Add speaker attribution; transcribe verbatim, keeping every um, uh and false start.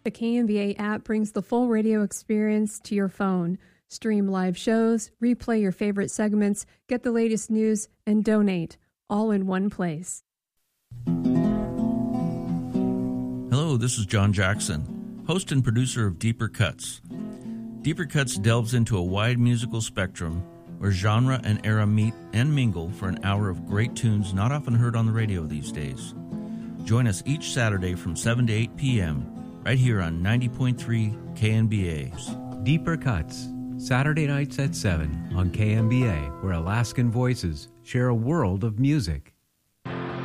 Speaker 1: The K M B A app brings the full radio experience to your phone. Stream live shows, replay your favorite segments, get the latest news, and donate, all in one place.
Speaker 2: Hello, this is John Jackson, host and producer of Deeper Cuts. Deeper Cuts delves into a wide musical spectrum where genre and era meet and mingle for an hour of great tunes not often heard on the radio these days. Join us each Saturday from seven to eight p.m. right here on ninety point three K M B A.
Speaker 3: Deeper Cuts, Saturday nights at seven on K M B A, where Alaskan voices share a world of music.